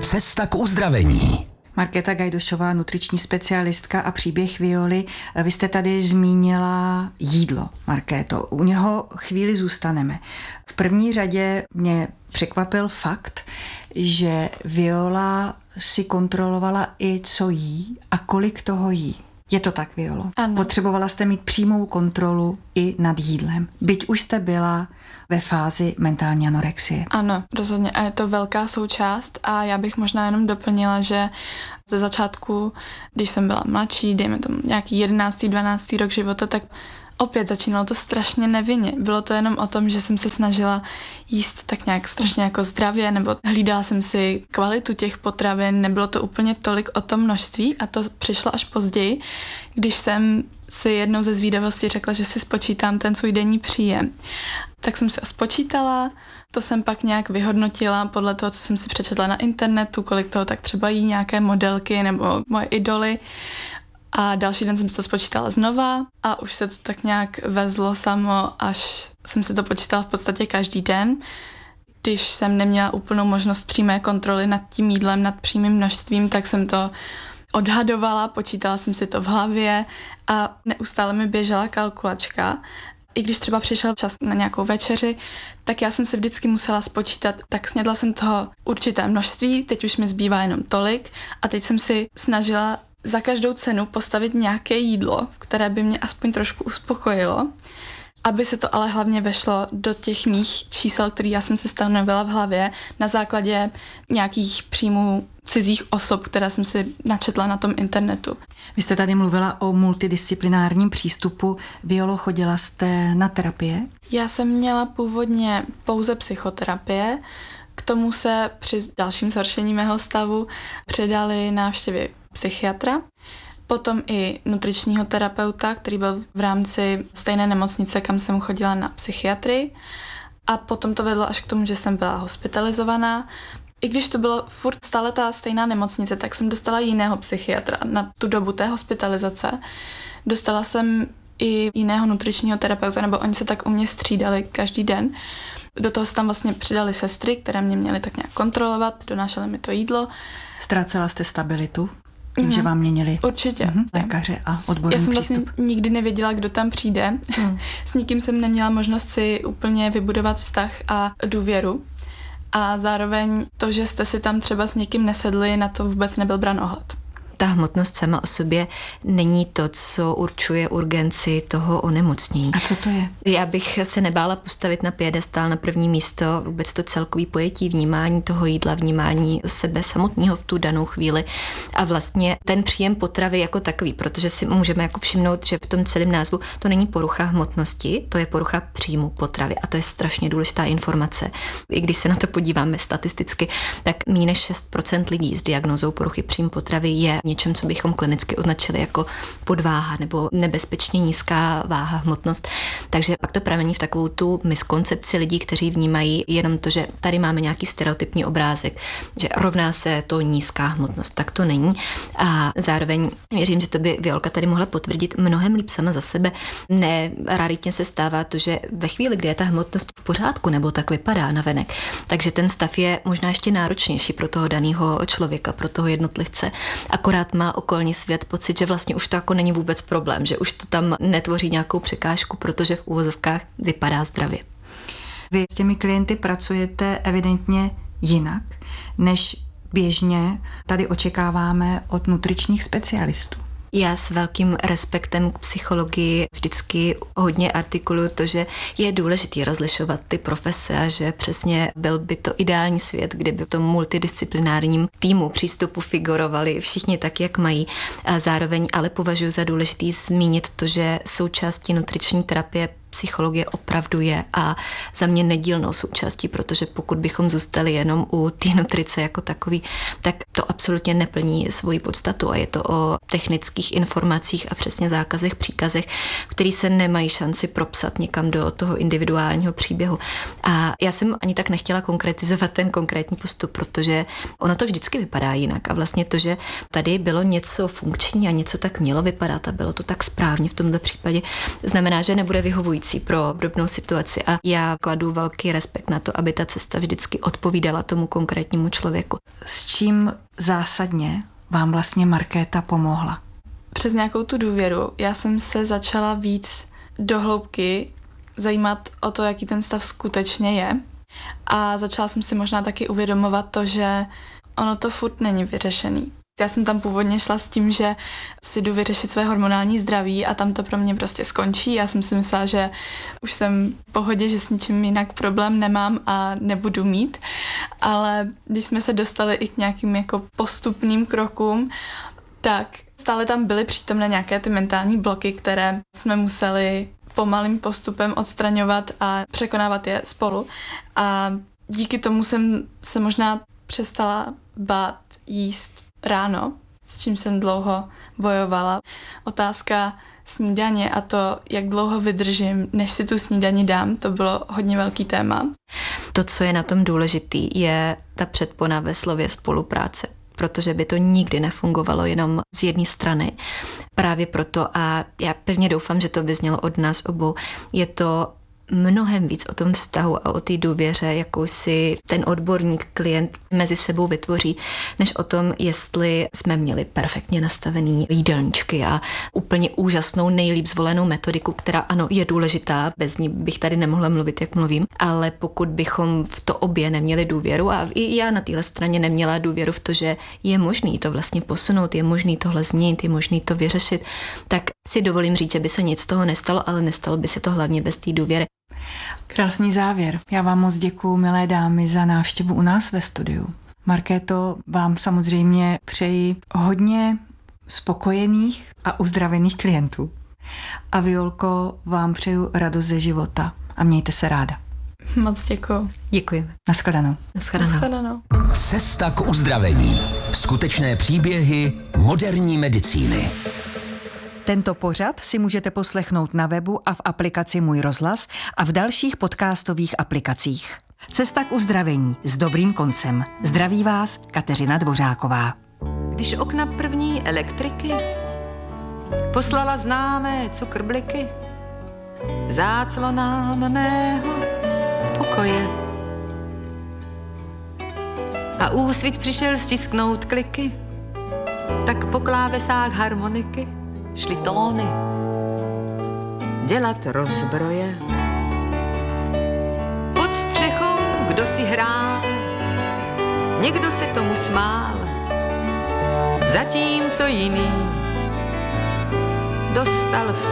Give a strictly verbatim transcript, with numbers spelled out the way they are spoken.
Cesta k uzdravení. Markéta Gajdošová, nutriční specialistka a příběh Violy. Vy jste tady zmínila jídlo, Markéto. U něho chvíli zůstaneme. V první řadě mě překvapil fakt, že Viola si kontrolovala i, co jí a kolik toho jí. Je to tak, Violo? Ano. Potřebovala jste mít přímou kontrolu i nad jídlem. Byť už jste byla ve fázi mentální anorexie. Ano, rozhodně. A je to velká součást a já bych možná jenom doplnila, že ze začátku, když jsem byla mladší, dejme tomu nějaký jedenáctý, dvanáctý rok života, tak opět začínalo to strašně nevinně. Bylo to jenom o tom, že jsem se snažila jíst tak nějak strašně jako zdravě, nebo hlídala jsem si kvalitu těch potravin, nebylo to úplně tolik o tom množství a to přišlo až později, když jsem si jednou ze zvídavosti řekla, že si spočítám ten svůj denní příjem. Tak jsem si ho spočítala, to jsem pak nějak vyhodnotila podle toho, co jsem si přečetla na internetu, kolik toho tak třeba jí nějaké modelky nebo moje idoly. A další den jsem si to spočítala znova a už se to tak nějak vezlo samo, až jsem si to počítala v podstatě každý den. Když jsem neměla úplnou možnost přímé kontroly nad tím jídlem, nad přímým množstvím, tak jsem to odhadovala, počítala jsem si to v hlavě a neustále mi běžela kalkulačka. I když třeba přišel čas na nějakou večeři, tak já jsem si vždycky musela spočítat, tak snědla jsem toho určité množství, teď už mi zbývá jenom tolik a teď jsem si snažila za každou cenu postavit nějaké jídlo, které by mě aspoň trošku uspokojilo, aby se to ale hlavně vešlo do těch mých čísel, které já jsem si stanovila v hlavě na základě nějakých příjmů cizích osob, které jsem si načetla na tom internetu. Vy jste tady mluvila o multidisciplinárním přístupu. Violo, chodila jste na terapie? Já jsem měla původně pouze psychoterapie, k tomu se při dalším zhoršení mého stavu přidaly návštěvy psychiatra, potom i nutričního terapeuta, který byl v rámci stejné nemocnice, kam jsem chodila na psychiatrii a potom to vedlo až k tomu, že jsem byla hospitalizovaná. I když to bylo furt stále ta stejná nemocnice, tak jsem dostala jiného psychiatra na tu dobu té hospitalizace. Dostala jsem i jiného nutričního terapeuta, nebo oni se tak u mě střídali každý den. Do toho se tam vlastně přidali sestry, které mě měly tak nějak kontrolovat, donášely mi to jídlo. Ztrácela jste stabilitu? Tím, mm. že vám měnili určitě mm, lékaře a odborný přístup. Já jsem přístup. vlastně nikdy nevěděla, kdo tam přijde. Mm. S nikým jsem neměla možnost si úplně vybudovat vztah a důvěru. A zároveň to, že jste si tam třeba s někým nesedli, na to vůbec nebyl brán ohled. Ta hmotnost sama o sobě není to, co určuje urgenci toho onemocnění. A co to je? Já bych se nebála postavit na piedestál na první místo vůbec to celkový pojetí vnímání toho jídla, vnímání sebe samotného v tu danou chvíli a vlastně ten příjem potravy jako takový, protože si můžeme jako všimnout, že v tom celém názvu to není porucha hmotnosti, to je porucha příjmu potravy a to je strašně důležitá informace. I když se na to podíváme statisticky, tak méně než šest procent lidí s diagnózou poruchy příjmu potravy je něčem, co bychom klinicky označili jako podváha nebo nebezpečně nízká váha, hmotnost. Takže pak to pramení v takovou tu miskoncepci lidí, kteří vnímají jenom to, že tady máme nějaký stereotypní obrázek, že rovná se to nízká hmotnost. Tak to není. A zároveň věřím, že to by Violka tady mohla potvrdit mnohem líp sama za sebe. Ne raritně se stává to, že ve chvíli, kdy je ta hmotnost v pořádku, nebo tak vypadá navenek, takže ten stav je možná ještě náročnější pro toho daného člověka, pro toho jednotlivce. Akorát má okolní svět pocit, že vlastně už to jako není vůbec problém, že už to tam netvoří nějakou překážku, protože v uvozovkách vypadá zdravě. Vy s těmi klienty pracujete evidentně jinak, než běžně tady očekáváme od nutričních specialistů. Já s velkým respektem k psychologii vždycky hodně artikuluju to, že je důležité rozlišovat ty profese a že přesně byl by to ideální svět, kdyby v tom multidisciplinárním týmu přístupu figurovali všichni tak, jak mají. A zároveň ale považuji za důležitý zmínit to, že součástí nutriční terapie psychologie opravdu je a za mě nedílnou součástí, protože pokud bychom zůstali jenom u té nutrice jako takový, tak to absolutně neplní svoji podstatu a je to o technických informacích a přesně zákazech, příkazech, který se nemají šanci propsat někam do toho individuálního příběhu. A já jsem ani tak nechtěla konkretizovat ten konkrétní postup, protože ono to vždycky vypadá jinak a vlastně to, že tady bylo něco funkční a něco tak mělo vypadat a bylo to tak správně v tomto případě, znamená, že nebude vyhovující inspirující pro obdobnou situaci a já kladu velký respekt na to, aby ta cesta vždycky odpovídala tomu konkrétnímu člověku. S čím zásadně vám vlastně Markéta pomohla? Přes nějakou tu důvěru já jsem se začala víc do hloubky zajímat o to, jaký ten stav skutečně je. A začala jsem si možná taky uvědomovat to, že ono to furt není vyřešený. Já jsem tam původně šla s tím, že si jdu vyřešit své hormonální zdraví a tam to pro mě prostě skončí. Já jsem si myslela, že už jsem v pohodě, že s ničím jinak problém nemám a nebudu mít. Ale když jsme se dostali i k nějakým jako postupným krokům, tak stále tam byly přítomné nějaké ty mentální bloky, které jsme museli pomalým postupem odstraňovat a překonávat je spolu. A díky tomu jsem se možná přestala bát jíst ráno, s čím jsem dlouho bojovala. Otázka snídaně a to, jak dlouho vydržím, než si tu snídani dám, to bylo hodně velký téma. To, co je na tom důležitý, je ta předpona ve slově spolupráce, protože by to nikdy nefungovalo jenom z jedné strany. Právě proto, a já pevně doufám, že to vyznělo od nás obou, je to mnohem víc o tom vztahu a o té důvěře, jakou si ten odborník, klient mezi sebou vytvoří, než o tom, jestli jsme měli perfektně nastavený jídelníčky a úplně úžasnou, nejlíp zvolenou metodiku, která ano, je důležitá, bez ní bych tady nemohla mluvit, jak mluvím, ale pokud bychom v to obě neměli důvěru a i já na téhle straně neměla důvěru v to, že je možný to vlastně posunout, je možný tohle změnit, je možný to vyřešit, tak si dovolím říct, že by se nic z toho nestalo, ale nestalo by se to hlavně bez té důvěry. Krásný závěr. Já vám moc děkuju, milé dámy, za návštěvu u nás ve studiu. Markéto, vám samozřejmě přeji hodně spokojených a uzdravených klientů. A Violko, vám přeju radost ze života a mějte se ráda. Moc děkuju. Děkujeme. Naschledanou. Naschledanou. Naschledanou. Cesta k uzdravení. Skutečné příběhy moderní medicíny. Tento pořad si můžete poslechnout na webu a v aplikaci Můj rozhlas a v dalších podcastových aplikacích. Cesta k uzdravení s dobrým koncem. Zdraví vás Kateřina Dvořáková. Když okna první elektriky poslala známé cukrbliky záclonám mého pokoje a úsvit přišel stisknout kliky, tak po klávesách harmoniky šly tóny dělat rozbroje. Pod střechou kdo si hrál, někdo se tomu smál, zatímco jiný dostal v